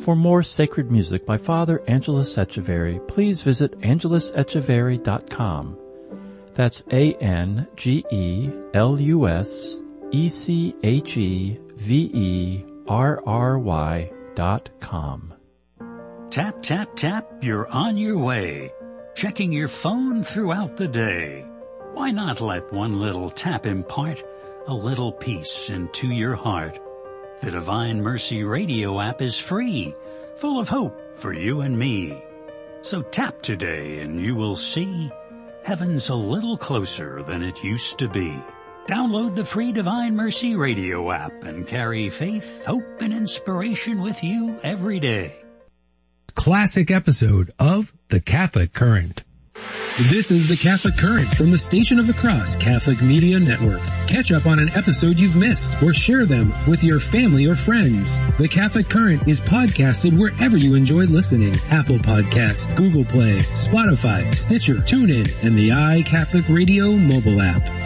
For more sacred music by Father Angelus Echeverry, please visit angelusecheverry.com. That's ANGELUSEcheverry.com. Tap, tap, tap, you're on your way. Checking your phone throughout the day. Why not let one little tap impart a little peace into your heart? The Divine Mercy Radio app is free, full of hope for you and me. So tap today and you will see heaven's a little closer than it used to be. Download the free Divine Mercy Radio app and carry faith, hope, and inspiration with you every day. Classic episode of The Catholic Current. This is The Catholic Current from the Station of the Cross Catholic Media Network. Catch up on an episode you've missed or share them with your family or friends. The Catholic Current is podcasted wherever you enjoy listening. Apple Podcasts, Google Play, Spotify, Stitcher, TuneIn, and the iCatholic Radio mobile app.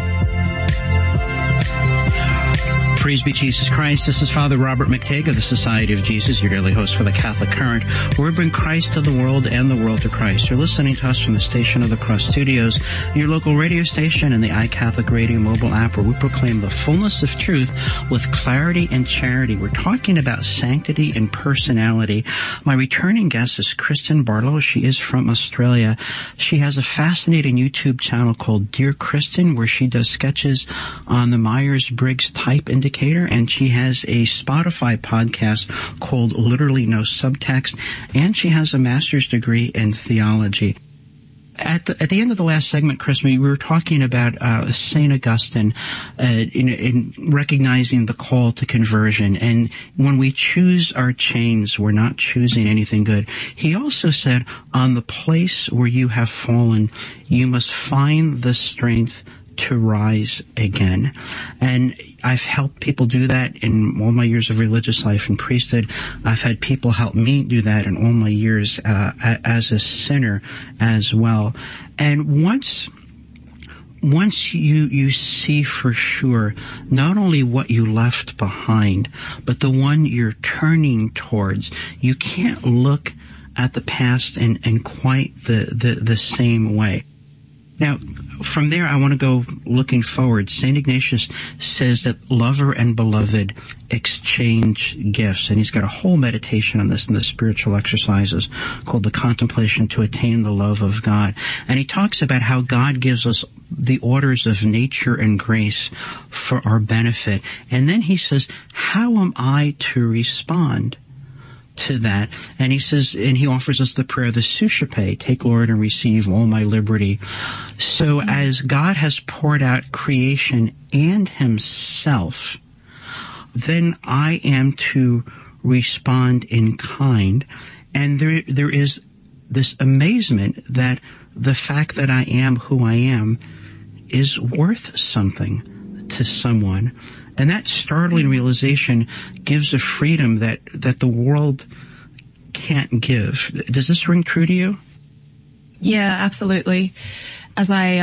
Praise be Jesus Christ. This is Father Robert McTague of the Society of Jesus, your daily host for the Catholic Current, where we bring Christ to the world and the world to Christ. You're listening to us from the Station of the Cross Studios, your local radio station, and the iCatholic Radio mobile app, where we proclaim the fullness of truth with clarity and charity. We're talking about sanctity and personality. My returning guest is Kristen Barlow. She is from Australia. She has a fascinating YouTube channel called Dear Kristen, where she does sketches on the Myers-Briggs type indicator, and she has a Spotify podcast called Literally No Subtext, and she has a master's degree in theology. At the end of the last segment, Chris, we were talking about St. Augustine in recognizing the call to conversion. And when we choose our chains, we're not choosing anything good. He also said, on the place where you have fallen, you must find the strength to rise again. And I've helped people do that in all my years of religious life and priesthood. I've had people help me do that in all my years as a sinner as well. And once you see for sure not only what you left behind, but the one you're turning towards, you can't look at the past in quite the same way. Now, from there, I want to go looking forward. St. Ignatius says that lover and beloved exchange gifts, and he's got a whole meditation on this in the spiritual exercises called the Contemplation to Attain the Love of God. And he talks about how God gives us the orders of nature and grace for our benefit. And then he says, how am I to respond to that? And he says, and he offers us the prayer, the Suscipe, take Lord and receive all my liberty. So as God has poured out creation and himself, then I am to respond in kind. And there is this amazement that the fact that I am who I am is worth something to someone. And that startling realization gives a freedom that the world can't give. Does this ring true to you? Yeah, absolutely. As I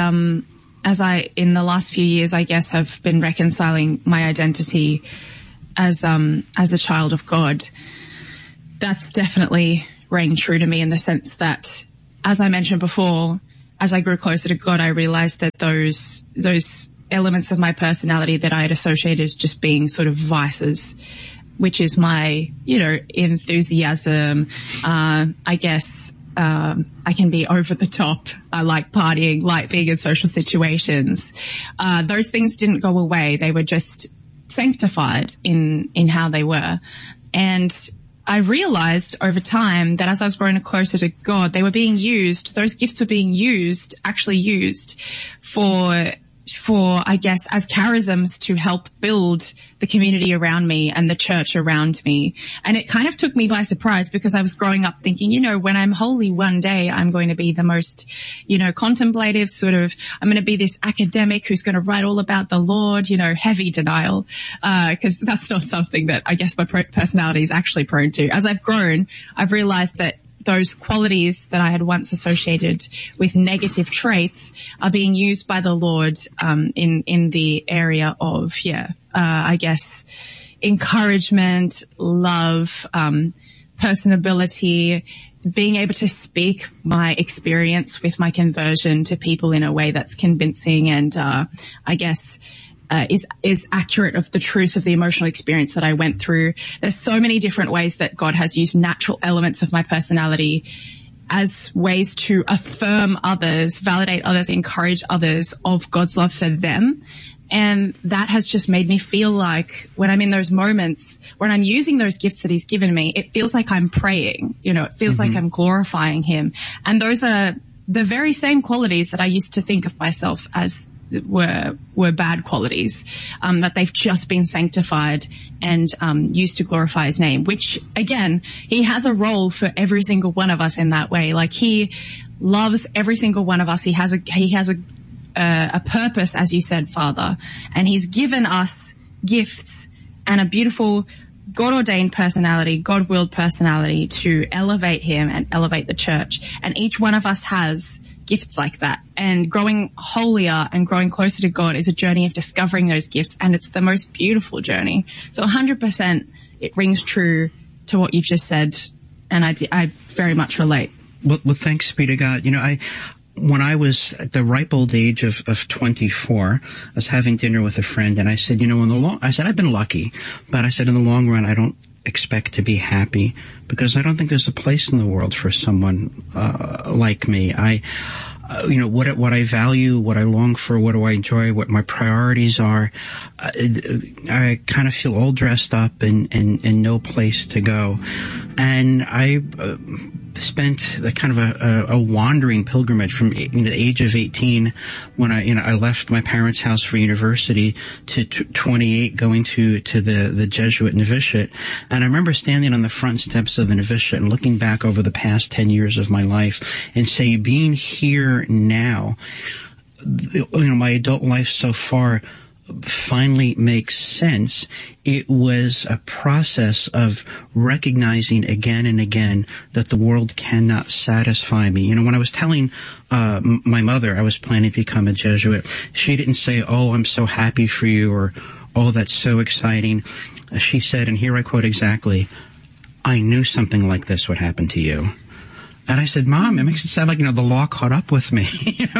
in the last few years, I guess, have been reconciling my identity as a child of God, that's definitely rang true to me in the sense that, as I mentioned before, as I grew closer to God, I realized that those elements of my personality that I had associated as just being sort of vices, which is my, enthusiasm. I guess, I can be over the top. I like partying, like being in social situations. Those things didn't go away. They were just sanctified in how they were. And I realized over time that as I was growing closer to God, they were being used, those gifts were being actually used for, I guess, as charisms to help build the community around me and the church around me. And it kind of took me by surprise because I was growing up thinking, when I'm holy one day, I'm going to be the most, contemplative I'm going to be this academic who's going to write all about the Lord, heavy denial, because that's not something that I guess my personality is actually prone to. As I've grown, I've realized that those qualities that I had once associated with negative traits are being used by the Lord in the area of, I guess, encouragement, love, personability, being able to speak my experience with my conversion to people in a way that's convincing and, I guess, is accurate of the truth of the emotional experience that I went through. There's so many different ways that God has used natural elements of my personality as ways to affirm others, validate others, encourage others of God's love for them. And that has just made me feel like when I'm in those moments, when I'm using those gifts that he's given me, it feels like I'm praying, it feels like I'm glorifying him. And those are the very same qualities that I used to think of myself as were bad qualities, that they've just been sanctified and, used to glorify his name, which again, he has a role for every single one of us in that way. Like he loves every single one of us. He has a purpose, as you said, Father, and he's given us gifts and a beautiful God-ordained personality, God-willed personality to elevate him and elevate the church. And each one of us has gifts like that. And growing holier and growing closer to God is a journey of discovering those gifts, and it's the most beautiful journey. So 100% it rings true to what you've just said, and I very much relate. Well, thanks be to God. When I was at the ripe old age of 24, I was having dinner with a friend, and I said, I said, I've been lucky, but I said, in the long run, I don't expect to be happy because I don't think there's a place in the world for someone, like me. What I value, what I long for, what do I enjoy, what my priorities are. I kind of feel all dressed up and no place to go. And I spent kind of a wandering pilgrimage from the age of 18 when I left my parents' house for university to 28 going to the Jesuit novitiate. And I remember standing on the front steps of the novitiate and looking back over the past 10 years of my life and say, being here now, my adult life so far finally makes sense. It was a process of recognizing again and again that the world cannot satisfy me. When I was telling my mother I was planning to become a Jesuit, she didn't say, "Oh, I'm so happy for you," or "Oh, that's so exciting." She said, and here I quote exactly, "I knew something like this would happen to you." And I said, "Mom, it makes it sound like, the law caught up with me."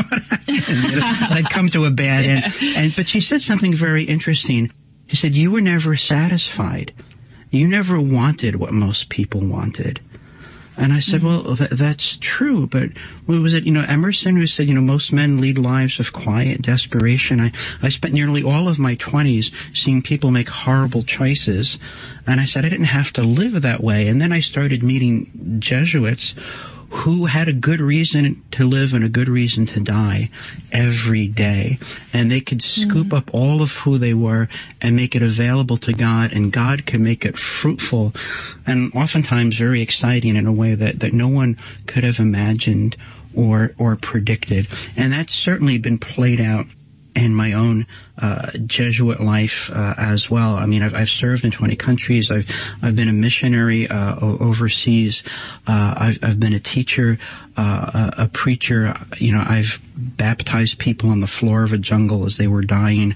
I'd come to a bad end. But she said something very interesting. She said, "You were never satisfied. You never wanted what most people wanted." And I said, well, that's true, but what was it, Emerson, who said, most men lead lives of quiet desperation. I spent nearly all of my 20s seeing people make horrible choices. And I said, I didn't have to live that way. And then I started meeting Jesuits who had a good reason to live and a good reason to die every day. And they could scoop up all of who they were and make it available to God, and God could make it fruitful and oftentimes very exciting in a way that no one could have imagined or predicted. And that's certainly been played out in my own Jesuit life as well. I mean, I've served in 20 countries. I've been a missionary overseas. I've been a teacher, a preacher. I've baptized people on the floor of a jungle as they were dying.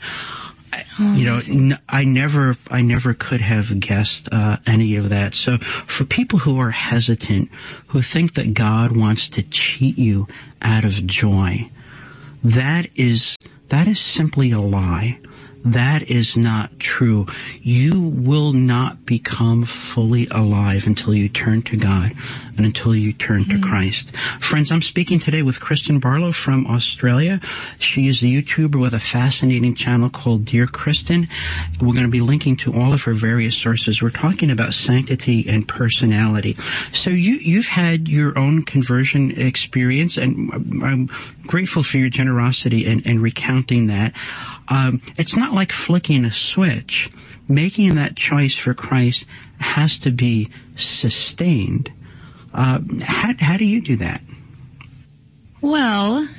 I never could have guessed any of that. So for people who are hesitant, who think that God wants to cheat you out of joy, that is simply a lie. That is not true. You will not become fully alive until you turn to God and until you turn to Christ. Friends, I'm speaking today with Kristen Barlow from Australia. She is a YouTuber with a fascinating channel called Dear Kristen. We're going to be linking to all of her various sources. We're talking about sanctity and personality. So you've had your own conversion experience, and I'm grateful for your generosity in recounting that. It's not like flicking a switch. Making that choice for Christ has to be sustained. How do you do that? Well,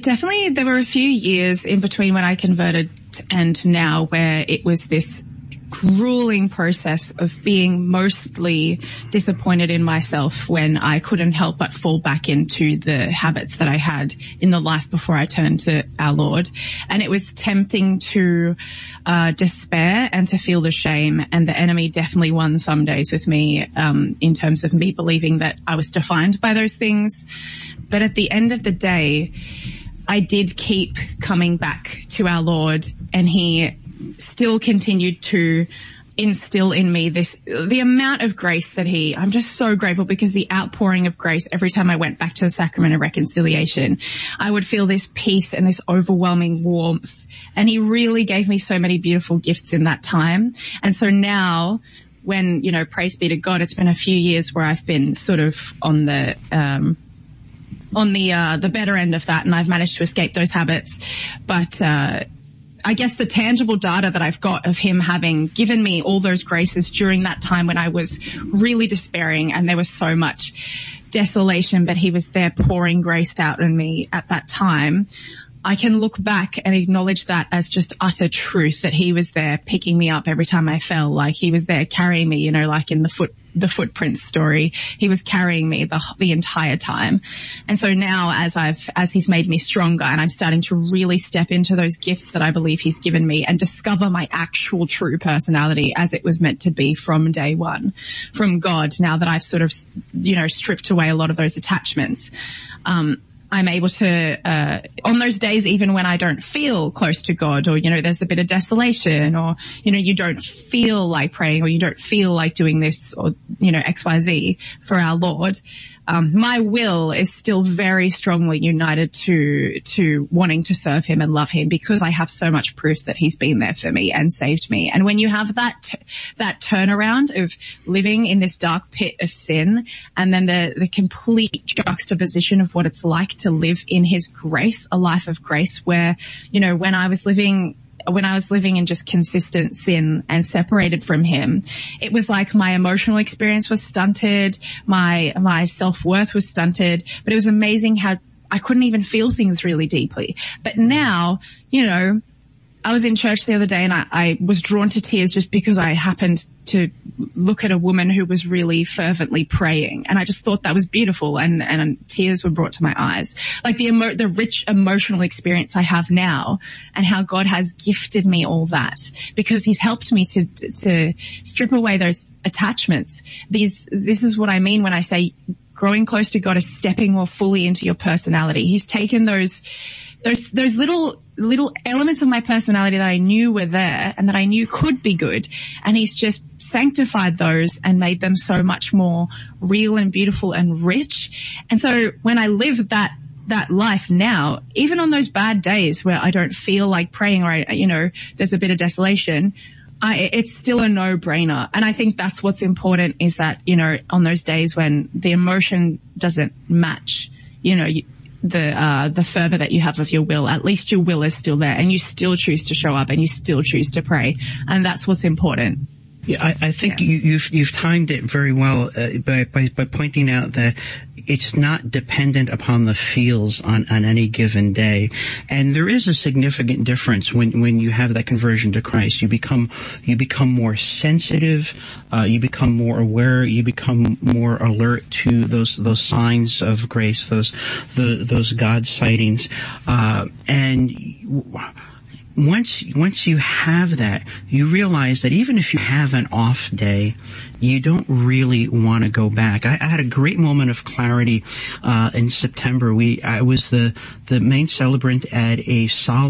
there were a few years in between when I converted and now where it was this grueling process of being mostly disappointed in myself when I couldn't help but fall back into the habits that I had in the life before I turned to our Lord. And it was tempting to despair and to feel the shame. And the enemy definitely won some days with me in terms of me believing that I was defined by those things. But at the end of the day, I did keep coming back to our Lord, and he still continued to instill in me the amount of grace that I'm just so grateful, because the outpouring of grace every time I went back to the sacrament of reconciliation, I would feel this peace and this overwhelming warmth. And he really gave me so many beautiful gifts in that time. And so now, when, praise be to God, it's been a few years where I've been sort of on the better end of that, and I've managed to escape those habits. But, I guess the tangible data that I've got of him having given me all those graces during that time when I was really despairing and there was so much desolation, but he was there pouring grace out on me at that time, I can look back and acknowledge that as just utter truth, that he was there picking me up every time I fell, like he was there carrying me, like in the footprints story. He was carrying me the entire time. And so now as he's made me stronger and I'm starting to really step into those gifts that I believe he's given me and discover my actual true personality as it was meant to be from day one, from God, now that I've sort of, stripped away a lot of those attachments, I'm able to, on those days, even when I don't feel close to God, or, there's a bit of desolation, or, you don't feel like praying, or you don't feel like doing this, or, XYZ for our Lord, my will is still very strongly united to wanting to serve him and love him, because I have so much proof that he's been there for me and saved me. And when you have that turnaround of living in this dark pit of sin, and then the complete juxtaposition of what it's like to live in his grace, a life of grace where, when I was living in just consistent sin and separated from him, it was like my emotional experience was stunted, my self-worth was stunted, but it was amazing how I couldn't even feel things really deeply. But now, I was in church the other day and I was drawn to tears just because I happened to look at a woman who was really fervently praying, and I just thought that was beautiful, and tears were brought to my eyes. Like the rich emotional experience I have now, and how God has gifted me all that because he's helped me to strip away those attachments. This is what I mean when I say growing close to God is stepping more fully into your personality. He's taken those little elements of my personality that I knew were there and that I knew could be good, and he's just sanctified those and made them so much more real and beautiful and rich. And so when I live that life now, even on those bad days where I don't feel like praying, or there's a bit of desolation, it's still a no-brainer. And I think that's what's important, is that, on those days when the emotion doesn't match, the fervor that you have of your will, at least your will is still there, and you still choose to show up and you still choose to pray. And that's what's important. Yeah, I think you've timed it very well by pointing out that it's not dependent upon the feels on any given day. And there is a significant difference when you have that conversion to Christ. You become more sensitive, you become more aware, you become more alert to those signs of grace, those God sightings, and once you have that, you realize that even if you have an off day, you don't really want to go back. I had a great moment of clarity in September. I was the main celebrant at a solemn